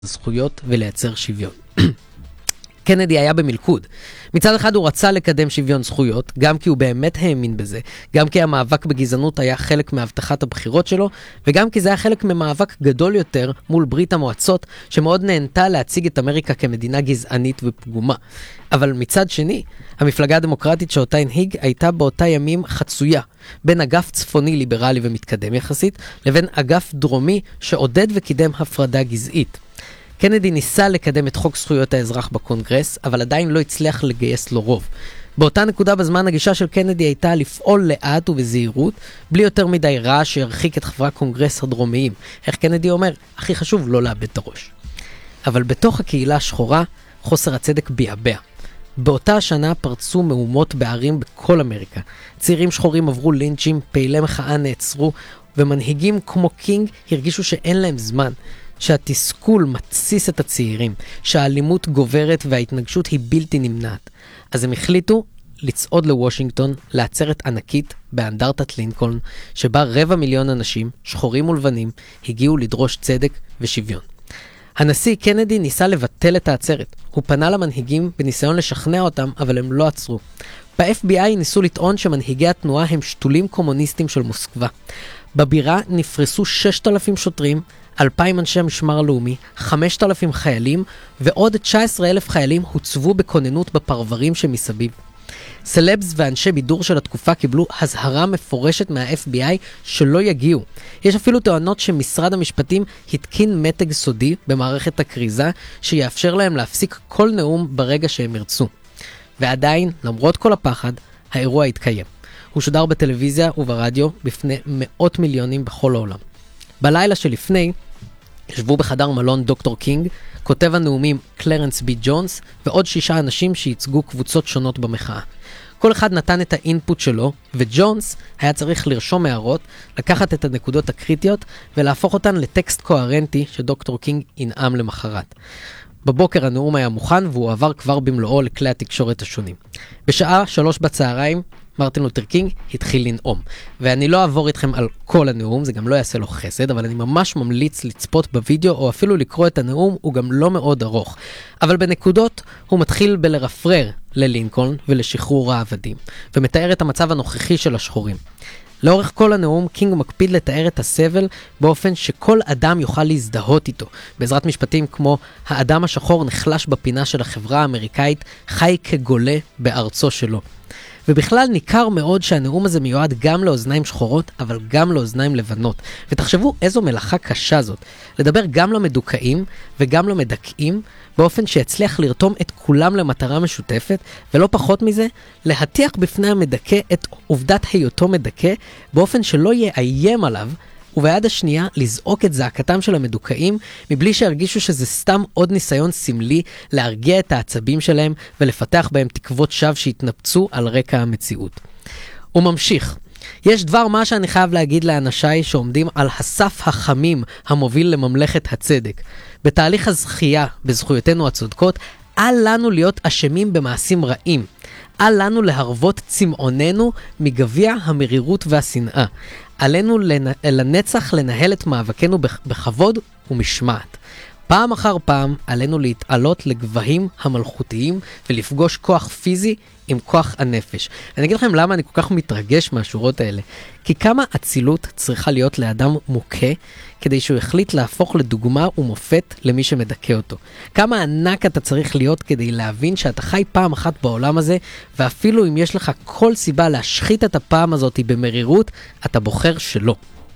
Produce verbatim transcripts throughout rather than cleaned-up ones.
זכויות ולייצר שוויון. קנדי היה במלכוד. מצד אחד הוא רצה לקדם שוויון זכויות, גם כי הוא באמת האמין בזה, גם כי המאבק בגזענות היה חלק מהבטחת הבחירות שלו, וגם כי זה היה חלק ממאבק גדול יותר מול ברית המועצות, שמאוד נהנתה להציג את אמריקה כמדינה גזענית ופגומה. אבל מצד שני, המפלגה הדמוקרטית שאותה הנהיג הייתה באותה ימים חצויה, בין אגף צפוני ליברלי ומתקדם יחסית, לבין אגף דרומי שעודד וקידם הפרדה גזעית. קנדי ניסה לקדם את חוק זכויות האזרח בקונגרס, אבל עדיין לא הצליח לגייס לו רוב. באותה נקודה בזמן הגישה של קנדי הייתה לפעול לאט ובזהירות, בלי יותר מדי רעש שירחיק את חברי הקונגרס הדרומיים. איך קנדי אומר? הכי חשוב לא לאבד את הראש. אבל בתוך הקהילה השחורה, חוסר הצדק ביעבע. באותה השנה פרצו מהומות בערים בכל אמריקה. צעירים שחורים עברו לינצ'ים, פעילי מחאה נעצרו, ומנהיגים כמו קינג הרגישו שאין להם זמן. שהתסכול מתסיס את הצעירים, שהאלימות גוברת וההתנגשות היא בלתי נמנעת. אז הם החליטו לצעוד לוושינגטון, לעצרת ענקית באנדרטת לינקולן, שבה רבע מיליון אנשים, שחורים ולבנים, הגיעו לדרוש צדק ושוויון. הנשיא קנדי ניסה לבטל את העצרת. הוא פנה למנהיגים בניסיון לשכנע אותם, אבל הם לא עצרו. ב-אף בי איי ניסו לטעון שמנהיגי התנועה הם שתולים קומוניסטים של מוסקבה. בבירה נפרסו שישת אלפים שוטרים, אלפיים אנשי המשמר הלאומי, חמשת אלפים חיילים, ועוד תשעה עשר אלף חיילים הוצבו בכוננות בפרברים שמסביב. סלבס ואנשי בידור של התקופה קיבלו הזהרה מפורשת מה-אף בי איי שלא יגיעו. יש אפילו טוענות שמשרד המשפטים התקין מתג סודי במערכת הקריזה, שיאפשר להם להפסיק כל נאום ברגע שהם ירצו. ועדיין, למרות כל הפחד, האירוע התקיים. הוא שודר בטלוויזיה וברדיו בפני מאות מיליונים בכל העולם. בלילה שלפני, ישבו בחדר מלון דוקטור קינג, כותב הנאומים קלרנס בי ג'ונס, ועוד שישה אנשים שייצגו קבוצות שונות במחאה. כל אחד נתן את האינפוט שלו, וג'ונס היה צריך לרשום הערות, לקחת את הנקודות הקריטיות, ולהפוך אותן לטקסט קוהרנטי שדוקטור קינג ינאם למחרת. בבוקר הנאום היה מוכן, והוא עבר כבר במלואו לכלי התקשורת השונים. בשעה שלוש בצהריים, מרטין לותר קינג התחיל לנאום. ואני לא אעבור איתכם על כל הנאום, זה גם לא יעשה לו חסד, אבל אני ממש ממליץ לצפות בווידאו, או אפילו לקרוא את הנאום, הוא גם לא מאוד ארוך. אבל בנקודות הוא מתחיל בלרפרר ללינקולן ולשחרור העבדים, ומתאר את המצב הנוכחי של השחורים. לאורך כל הנאום, קינג מקפיד לתאר את הסבל באופן שכל אדם יוכל להזדהות איתו, בעזרת משפטים כמו האדם השחור נחלש בפינה של החברה האמריקאית, חי כגולה בארצו שלו. ובכלל ניכר מאוד שהנאום הזה מיועד גם לאוזניים שחורות, אבל גם לאוזניים לבנות. ותחשבו איזו מלאכה קשה זאת, לדבר גם למדוכאים וגם למדכאים, באופן שיצליח לרתום את כולם למטרה משותפת, ולא פחות מזה, להטיח בפני המדכא את עובדת היותו מדכא, באופן שלא יאיים עליו, וביד השנייה לזעוק את זעקתם של המדוכאים, מבלי שהרגישו שזה סתם עוד ניסיון סמלי להרגיע את העצבים שלהם ולפתח בהם תקוות שווא שהתנפצו על רקע המציאות. הוא ממשיך. יש דבר מה שאני חייב להגיד לאנשיי שעומדים על הסף החמים המוביל לממלכת הצדק. בתהליך הזכייה בזכויותינו הצודקות, אל לנו להיות אשמים במעשים רעים. אל לנו להרוות צמאוננו מגביע המרירות והשנאה. עלינו לנצח לנהל את מאבקנו בכבוד ומשמעת. פעם אחר פעם עלינו להתעלות לגבהים המלכותיים ולפגוש כוח פיזי עם כוח הנפש. אני אגיד לכם למה אני כל כך מתרגש מהשורות האלה. כי כמה אצילות צריכה להיות לאדם מוכה כדי שהוא החליט להפוך לדוגמה ומופת למי שמדכא אותו. כמה ענק אתה צריך להיות כדי להבין שאתה חי פעם אחת בעולם הזה, ואפילו אם יש לך כל סיבה להשחית את הפעם הזאת במרירות, אתה בוחר שלא.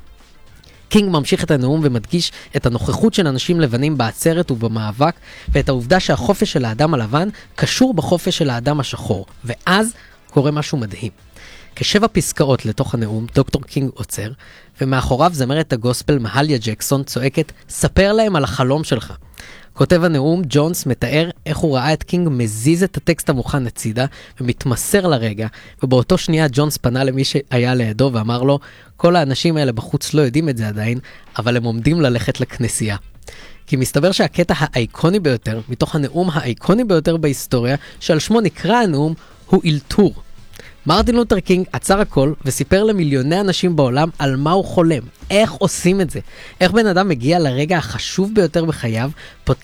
קינג ממשיך את הנאום ומדגיש את הנוכחות של אנשים לבנים בעצרת ובמאבק, ואת העובדה שהחופש של האדם הלבן קשור בחופש של האדם השחור. ואז קורה משהו מדהים. כשבע פסקאות לתוך הנאום, דוקטור קינג עוצר, ומאחוריו זמרת הגוספל מהליה ג'קסון צועקת, ספר להם על החלום שלך. כותב הנאום, ג'ונס מתאר איך הוא ראה את קינג מזיז את הטקסט המוכן הצידה, ומתמסר לרגע, ובאותו שנייה ג'ונס פנה למי שהיה לידו ואמר לו, כל האנשים האלה בחוץ לא יודעים את זה עדיין, אבל הם עומדים ללכת לכנסייה. כי מסתבר שהקטע האייקוני ביותר, מתוך הנאום האייקוני ביותר בהיסטוריה, שעל שמו נקרא הנאום, הוא אילתור. מרטין לותר קינג עצר הכל וסיפר למיליוני אנשים בעולם על מה הוא חולם. איך עושים את זה? איך בן אדם מגיע לרגע החשוב ביותר בחייו,